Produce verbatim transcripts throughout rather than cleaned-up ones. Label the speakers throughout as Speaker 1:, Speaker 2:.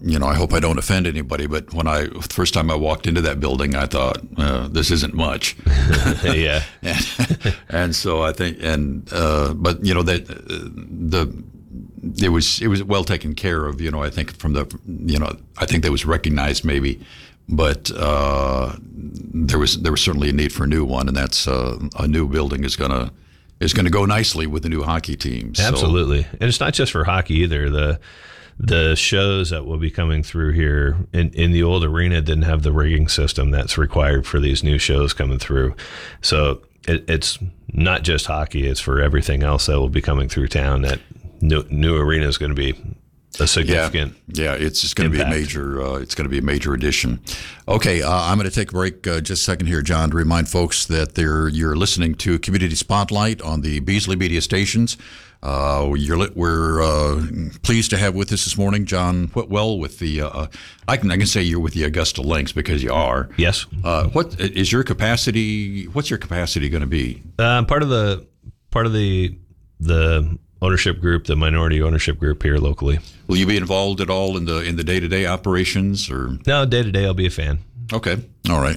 Speaker 1: you know, I hope I don't offend anybody, but when I first time I walked into that building, I thought uh, this isn't much.
Speaker 2: Yeah,
Speaker 1: and, and so I think, and uh, but you know that uh, the it was it was well taken care of. You know, I think from the you know I think that was recognized maybe, but uh, there was there was certainly a need for a new one, and that's uh, a new building is gonna is gonna go nicely with the new hockey team. So,
Speaker 2: absolutely, and it's not just for hockey either. The The shows that will be coming through here in, in the old arena didn't have the rigging system that's required for these new shows coming through. So it, it's not just hockey, it's for everything else that will be coming through town. That new, new arena is going to be a significant
Speaker 1: Yeah, yeah it's just going to be a major, uh, it's going to be a major addition. Okay, uh, I'm going to take a break uh, just a second here, John, to remind folks that they're, you're listening to Community Spotlight on the Beasley Media Stations. Uh, you're, we're uh, pleased to have with us this morning John Whitwell with the, uh, I can I can say you're with the Augusta Lynx because you are.
Speaker 2: Yes.
Speaker 1: Uh, what is your capacity, what's your capacity going to be?
Speaker 2: Uh, part of the, part of the, the ownership group, the minority ownership group here locally.
Speaker 1: Will you be involved at all in the, in the day-to-day operations or?
Speaker 2: No, day to day I'll be a fan.
Speaker 1: Okay. All right.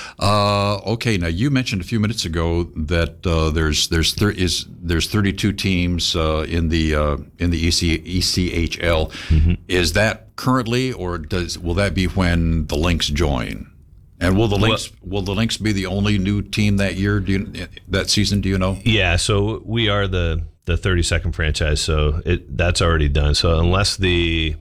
Speaker 1: Uh, okay. Now you mentioned a few minutes ago that uh, there's there's thir- is there's thirty-two teams uh, in the uh, in the E C, E C H L. Mm-hmm. Is that currently, or does will that be when the Lynx join? And will the Lynx well, will the Lynx be the only new team that year? Do you, that season? Do you know?
Speaker 2: Yeah. So we are the the thirty-second franchise. So it that's already done. So unless the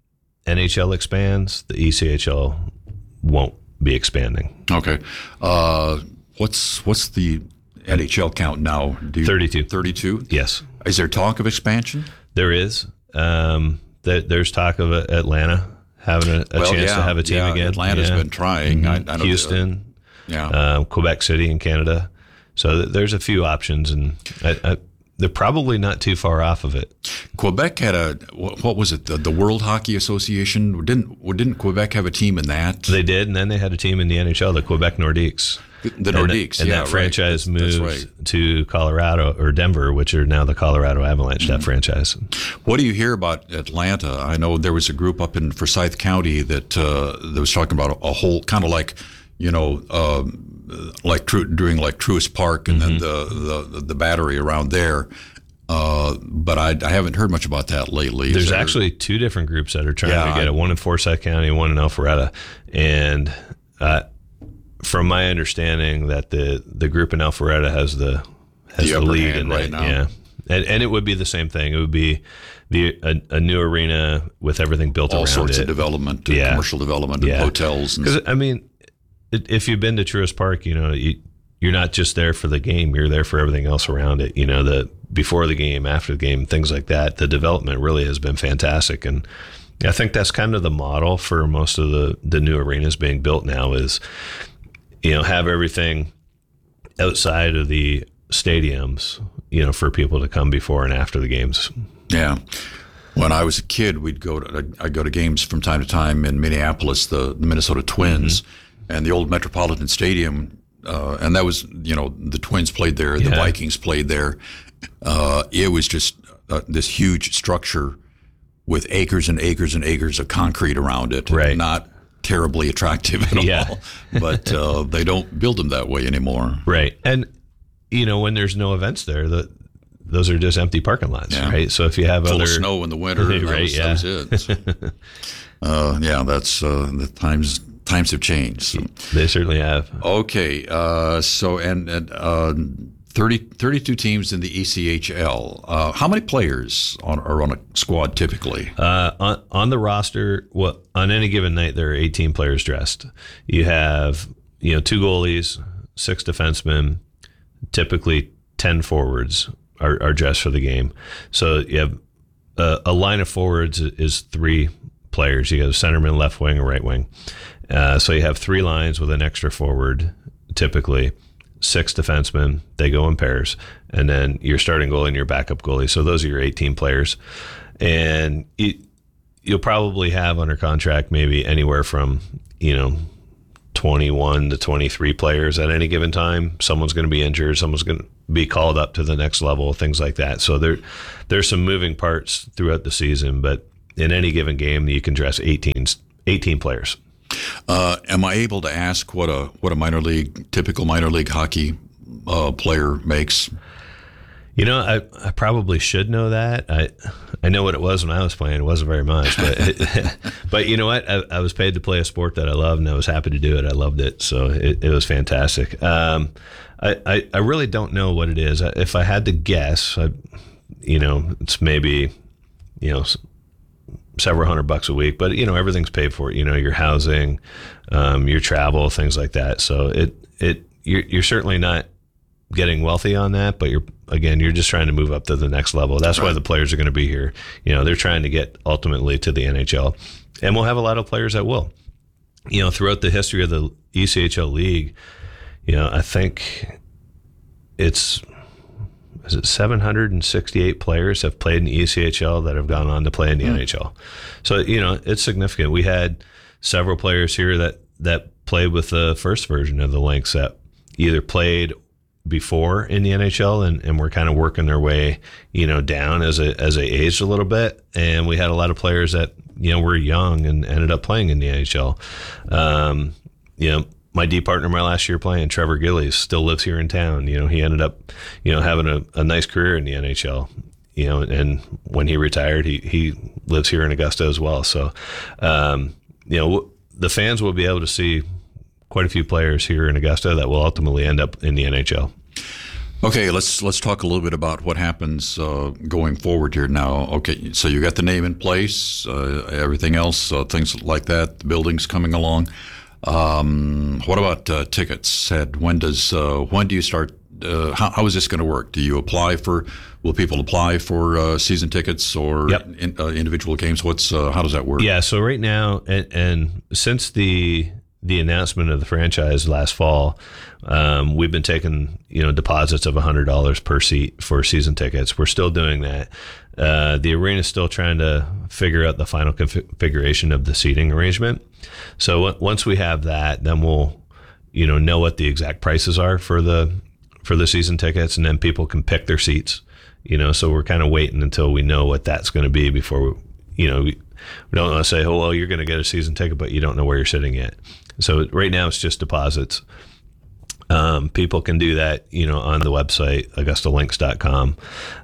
Speaker 2: N H L expands, the E C H L won't be expanding.
Speaker 1: Okay. Uh, what's what's the N H L count now? Do you,
Speaker 2: thirty-two.
Speaker 1: thirty-two?
Speaker 2: Yes.
Speaker 1: Is there talk of expansion?
Speaker 2: There is. Um, there, there's talk of Atlanta having a, a
Speaker 1: well,
Speaker 2: chance
Speaker 1: yeah,
Speaker 2: to have a team
Speaker 1: yeah,
Speaker 2: again.
Speaker 1: Atlanta's
Speaker 2: yeah.
Speaker 1: been trying.
Speaker 2: Mm-hmm.
Speaker 1: I, I know
Speaker 2: Houston.
Speaker 1: The, uh, yeah.
Speaker 2: Uh, Quebec City in Canada. So th- there's a few options, and I, I, they're probably not too far off of it.
Speaker 1: Quebec had a, what was it, the, the World Hockey Association? Didn't didn't Quebec have a team in that?
Speaker 2: They did, and then they had a team in the N H L, the Quebec Nordiques.
Speaker 1: The, the Nordiques,
Speaker 2: and, and
Speaker 1: yeah,
Speaker 2: that franchise
Speaker 1: right.
Speaker 2: moved
Speaker 1: right.
Speaker 2: to Colorado or Denver, which are now the Colorado Avalanche. Mm-hmm. That franchise.
Speaker 1: What do you hear about Atlanta? I know there was a group up in Forsyth County that uh, that was talking about a, a whole kind of like, you know, uh, like tru- doing like Truist Park and mm-hmm. then the, the the battery around there. Uh, but I, I haven't heard much about that lately.
Speaker 2: There's there... actually two different groups that are trying yeah, to get it. One in Forsyth County, one in Alpharetta, and uh, from my understanding, that the, the group in Alpharetta has the has the, the lead in
Speaker 1: right
Speaker 2: that.
Speaker 1: Now.
Speaker 2: Yeah, and and it would be the same thing. It would be the a, a new arena with everything built
Speaker 1: all
Speaker 2: around it.
Speaker 1: All sorts of development,
Speaker 2: yeah.
Speaker 1: commercial development,
Speaker 2: yeah.
Speaker 1: and hotels.
Speaker 2: Because I mean, if you've been to Truist Park, you know you, you're not just there for the game. You're there for everything else around it. You know, the before the game, after the game, things like that. The development really has been fantastic, and I think that's kind of the model for most of the the new arenas being built now. Is, you know, have everything outside of the stadiums, you know, for people to come before and after the games.
Speaker 1: Yeah. When I was a kid, we'd go to I'd go to games from time to time in Minneapolis, the, the Minnesota Twins, mm-hmm. and the old Metropolitan Stadium. Uh, and that was, you know, the Twins played there, the yeah. Vikings played there. Uh, it was just uh, this huge structure with acres and acres and acres of concrete around it.
Speaker 2: Right.
Speaker 1: Not terribly attractive at
Speaker 2: yeah.
Speaker 1: all, but uh, they don't build them that way anymore.
Speaker 2: Right. And, you know, when there's no events there, the, those are just empty parking lots, yeah. right? So if you have
Speaker 1: Full
Speaker 2: other...
Speaker 1: of snow in the winter,
Speaker 2: right,
Speaker 1: that, was,
Speaker 2: yeah.
Speaker 1: that was it. uh, yeah, that's uh, the times... Times have changed. So.
Speaker 2: They certainly have.
Speaker 1: Okay, uh, so and, and uh, thirty, thirty-two teams in the E C H L. Uh, how many players on, are on a squad typically?
Speaker 2: Uh, on, on the roster, well, on any given night, there are eighteen players dressed. You have, you know, two goalies, six defensemen, typically ten forwards are, are dressed for the game. So you have a, a line of forwards is three players. You have a centerman, left wing, and right wing. Uh, so you have three lines with an extra forward, typically six defensemen. They go in pairs, and then your starting goalie and your backup goalie. So those are your eighteen players, and it, you'll probably have under contract maybe anywhere from you know twenty-one to twenty-three players at any given time. Someone's going to be injured. Someone's going to be called up to the next level. Things like that. So there, there's some moving parts throughout the season, but in any given game, you can dress eighteen, eighteen players.
Speaker 1: Uh, am I able to ask what a what a minor league, typical minor league hockey uh, player makes?
Speaker 2: You know, I, I probably should know that. I I know what it was when I was playing. It wasn't very much, but it, but you know what? I, I was paid to play a sport that I loved, and I was happy to do it. I loved it, so it, it was fantastic. Um, I, I I really don't know what it is. If I had to guess, I, you know, it's maybe, you know, several hundred bucks a week, but you know, everything's paid for. You know, your housing, um, your travel, things like that. So it it you're, you're certainly not getting wealthy on that, but you're again, you're just trying to move up to the next level. That's right. Why the players are going to be here. You know, they're trying to get ultimately to the N H L, and we'll have a lot of players that will. You know, throughout the history of the E C H L league, you know, I think it's is it seven hundred sixty-eight players have played in the E C H L that have gone on to play in the mm. N H L. So, you know, it's significant. We had several players here that, that played with the first version of the Lynx that either played before in the N H L and, and were kind of working their way, you know, down as a, as they aged a little bit. And we had a lot of players that, you know, were young and ended up playing in the N H L. Um, you know, my D partner my last year playing, Trevor Gillies, still lives here in town. You know, he ended up, you know, having a, a nice career in the N H L, you know, and when he retired, he, he lives here in Augusta as well. So, um, you know, the fans will be able to see quite a few players here in Augusta that will ultimately end up in the N H L.
Speaker 1: Okay, let's let's talk a little bit about what happens uh, going forward here now. Okay, so you got the name in place, uh, everything else, uh, things like that, the building's coming along. Um, what about uh, tickets? Said when does uh, when do you start? Uh, how, how is this going to work? Do you apply for? Will people apply for uh, season tickets or
Speaker 2: yep.
Speaker 1: in, uh, individual games? What's uh, how does that work?
Speaker 2: Yeah, so right now, and, and since the the announcement of the franchise last fall, um, we've been taking you know deposits of one hundred dollars per seat for season tickets. We're still doing that. Uh, the arena is still trying to figure out the final configuration of the seating arrangement. So w- once we have that, then we'll you know know what the exact prices are for the for the season tickets, and then people can pick their seats. You know, so we're kind of waiting until we know what that's going to be before we, you know we, we don't want to say, oh well, you're going to get a season ticket, but you don't know where you're sitting yet. So right now it's just deposits. Um, people can do that, you know, on the website, augusta lynx dot com,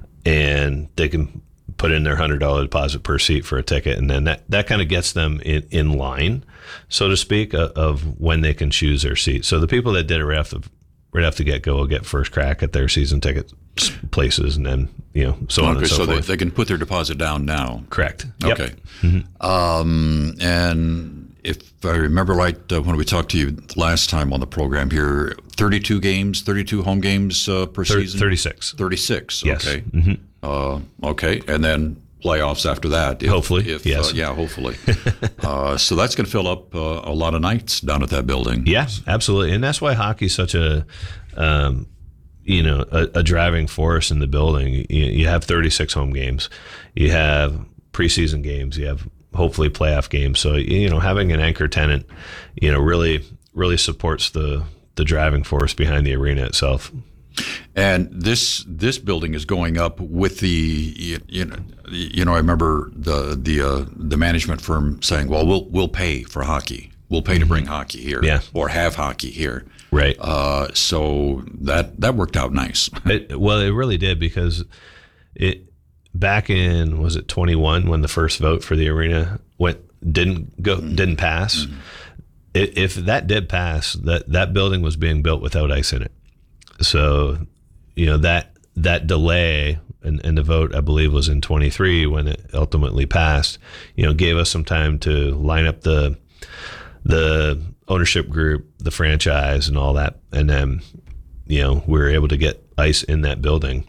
Speaker 2: and they can put in their one hundred dollars deposit per seat for a ticket. And then that, that kind of gets them in, in line, so to speak, of, of when they can choose their seat. So the people that did it right off the, right off the get-go will get first crack at their season ticket places, and then, you know, so on
Speaker 1: okay,
Speaker 2: and so,
Speaker 1: so
Speaker 2: forth.
Speaker 1: They, they can put their deposit down now.
Speaker 2: Correct. Yep.
Speaker 1: Okay. Mm-hmm. Um, and if I remember right, uh, when we talked to you last time on the program here, thirty-two games, thirty-two home games uh, per
Speaker 2: Thir-
Speaker 1: season?
Speaker 2: thirty-six.
Speaker 1: thirty-six,
Speaker 2: Yes.
Speaker 1: okay.
Speaker 2: Mm-hmm.
Speaker 1: Uh, okay, and then playoffs after that. If,
Speaker 2: Hopefully,
Speaker 1: if,
Speaker 2: yes.
Speaker 1: Uh, yeah, hopefully. uh, so that's going to fill up uh, a lot of nights down at that building.
Speaker 2: Yeah, absolutely. And that's why hockey's such a, um, you know, a, a driving force in the building. You, you have thirty-six home games. You have preseason games. You have hopefully playoff games. So, you know, having an anchor tenant, you know, really, really supports the, the driving force behind the arena itself.
Speaker 1: And this this building is going up with the you, you know you know I remember the the uh, the management firm saying, well, we'll we'll pay for hockey. We'll pay mm-hmm. to bring hockey here,
Speaker 2: yeah.
Speaker 1: or have hockey here.
Speaker 2: Right.
Speaker 1: Uh, so that that worked out nice.
Speaker 2: it, well, it really did, because it back in was it twenty-one when the first vote for the arena went didn't go mm-hmm. didn't pass. Mm-hmm. It, if that did pass, that that building was being built without ice in it. So, you know, that that delay and, and the vote, I believe, was in twenty-three when it ultimately passed, you know, gave us some time to line up the the ownership group, the franchise, and all that. And then, you know, we were able to get ice in that building.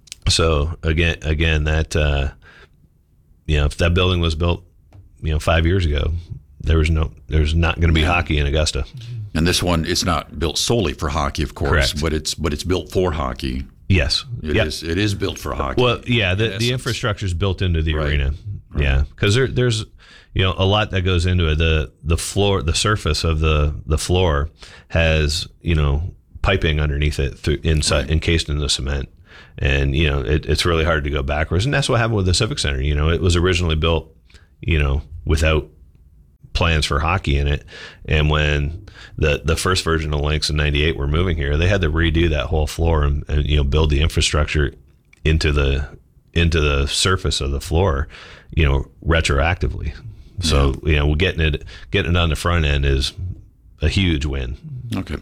Speaker 2: So again, again, that, uh, you know, if that building was built, you know, five years ago, there was no, there's not going to be hockey in Augusta.
Speaker 1: And this one, it's not built solely for hockey, of course,
Speaker 2: Correct.
Speaker 1: but it's but it's built for hockey.
Speaker 2: Yes,
Speaker 1: it
Speaker 2: yep.
Speaker 1: is. It is built for hockey.
Speaker 2: Well, yeah, the, the infrastructure is built into the
Speaker 1: right.
Speaker 2: arena.
Speaker 1: Right.
Speaker 2: Yeah, because there, there's you know a lot that goes into it. The the floor, the surface of the the floor has you know piping underneath it through inside right. encased in the cement, and you know it, it's really hard to go backwards. And that's what happened with the Civic Center. You know, it was originally built, you know, without plans for hockey in it. And when the the first version of Lynx in ninety-eight were moving here, they had to redo that whole floor and, and you know, build the infrastructure into the into the surface of the floor, you know, retroactively. So, yeah. you know, getting it getting it on the front end is a huge win.
Speaker 1: Okay.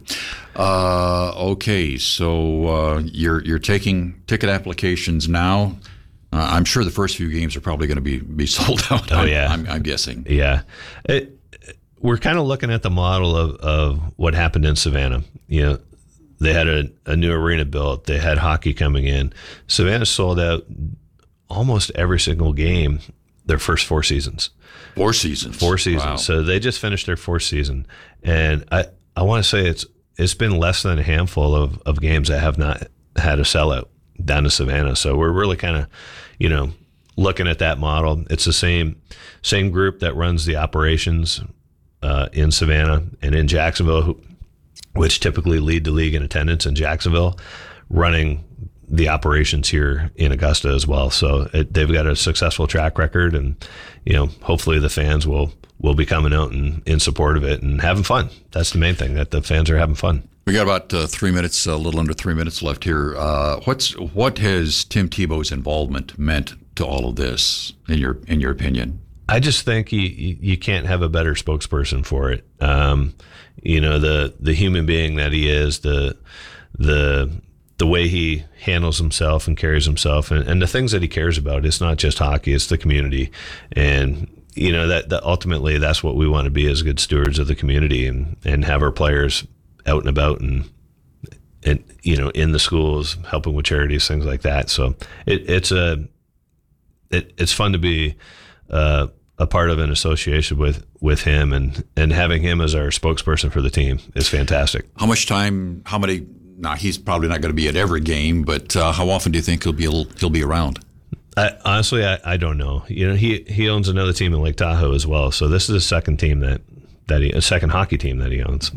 Speaker 1: Uh, okay. So uh, you're you're taking ticket applications now. Uh, I'm sure the first few games are probably going to be, be sold out.
Speaker 2: Oh,
Speaker 1: I'm,
Speaker 2: yeah.
Speaker 1: I'm, I'm guessing.
Speaker 2: Yeah. It, we're kind of looking at the model of, of what happened in Savannah. You know, they had a, a new arena built. They had hockey coming in. Savannah sold out almost every single game their first four seasons.
Speaker 1: Four seasons.
Speaker 2: Four seasons.
Speaker 1: Wow.
Speaker 2: So they just finished their fourth season. And I, I want to say it's it's been less than a handful of, of games that have not had a sellout down to Savannah. So we're really kind of, you know, looking at that model. It's the same same group that runs the operations uh, in Savannah and in Jacksonville, who, which typically lead the league in attendance in Jacksonville, running the operations here in Augusta as well. So it, they've got a successful track record, and you know, hopefully the fans will will be coming out and in support of it and having fun. That's the main thing, that the fans are having fun.
Speaker 1: We got about uh, three minutes, a little under three minutes left here. Uh, what's what has Tim Tebow's involvement meant to all of this, in your in your opinion?
Speaker 2: I just think you you can't have a better spokesperson for it. Um, you know, the the human being that he is, the the the way he handles himself and carries himself, and, and the things that he cares about. It's not just hockey; it's the community, and you know that, that ultimately that's what we want to be as good stewards of the community, and and have our players out and about and and you know, in the schools, helping with charities, things like that. So it, it's a it, it's fun to be uh, a part of an association with with him, and and having him as our spokesperson for the team is fantastic.
Speaker 1: How much time? How many? Now he's probably not going to be at every game, but uh, how often do you think he'll be able, he'll be around?
Speaker 2: I, honestly, I, I don't know. You know, he he owns another team in Lake Tahoe as well, so this is a second team that that he a second hockey team that he owns.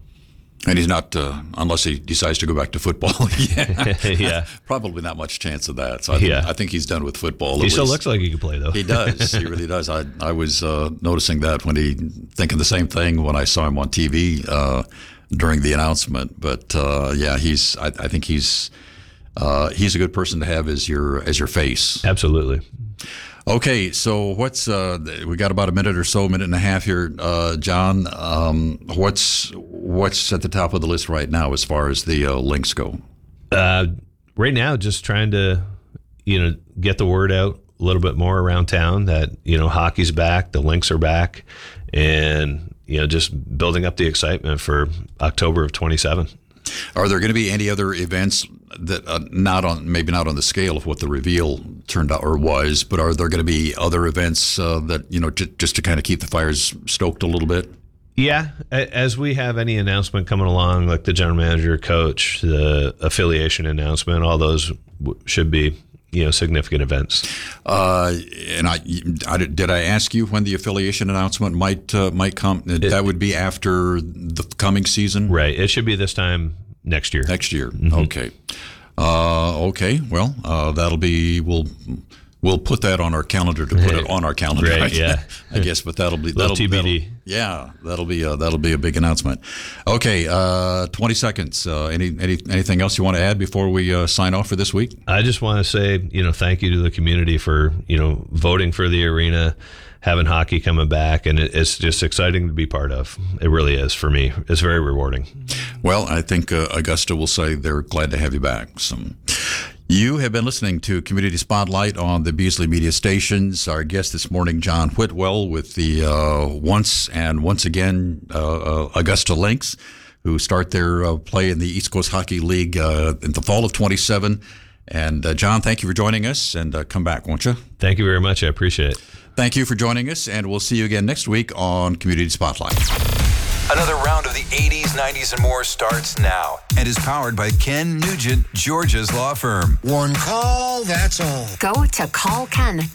Speaker 1: And he's not, uh, unless he decides to go back to football. yeah,
Speaker 2: yeah,
Speaker 1: probably not much chance of that. So I,
Speaker 2: yeah.
Speaker 1: think, I think he's done with football.
Speaker 2: He
Speaker 1: at
Speaker 2: still
Speaker 1: least.
Speaker 2: looks like he could play, though.
Speaker 1: He does. He really does. I I was uh, noticing that when he thinking the same thing when I saw him on T V uh, during the announcement. But uh, yeah, he's. I, I think he's uh, he's a good person to have as your as your face.
Speaker 2: Absolutely.
Speaker 1: Okay, so what's uh, we got about a minute or so, minute and a half here, uh, John. Um, what's what's at the top of the list right now as far as the uh, Lynx go?
Speaker 2: Uh, right now, just trying to, you know, get the word out a little bit more around town that, you know, hockey's back, the Lynx are back, and you know, just building up the excitement for October of twenty-seven.
Speaker 1: Are there going to be any other events that uh, not on maybe not on the scale of what the reveal turned out or was, but are there going to be other events uh, that, you know, j- just to kind of keep the fires stoked a little bit?
Speaker 2: Yeah, as we have any announcement coming along, like the general manager, coach, the affiliation announcement, all those w- should be, you know, significant events.
Speaker 1: Uh, and I, I, did I ask you when the affiliation announcement might uh, might come? It, that would be after the coming season,
Speaker 2: right? It should be this time next year.
Speaker 1: Next year,
Speaker 2: mm-hmm.
Speaker 1: Okay. Uh, okay. Well, uh, that'll be we'll. We'll put that on our calendar to put it on our calendar.
Speaker 2: Right, yeah.
Speaker 1: I guess, but that'll be that'll,
Speaker 2: T B D.
Speaker 1: that'll yeah, that'll be a, that'll be a big announcement. Okay, uh, twenty seconds. Uh, any any anything else you want to add before we uh, sign off for this week?
Speaker 2: I just want to say, you know, thank you to the community for, you know, voting for the arena, having hockey coming back, and it, it's just exciting to be part of. It really is for me. It's very rewarding.
Speaker 1: Well, I think uh, Augusta will say they're glad to have you back. So. You have been listening to Community Spotlight on the Beasley Media Stations. Our guest this morning, John Whitwell, with the uh, once and once again uh, uh, Augusta Lynx, who start their uh, play in the East Coast Hockey League uh, in the fall of twenty-seven. And uh, John, thank you for joining us, and uh, come back, won't you?
Speaker 2: Thank you very much. I appreciate it.
Speaker 1: Thank you for joining us, and we'll see you again next week on Community Spotlight.
Speaker 3: Another round of the eighties, nineties, and more starts now and is powered by Ken Nugent, Georgia's law firm.
Speaker 4: One call, that's all.
Speaker 5: Go to call ken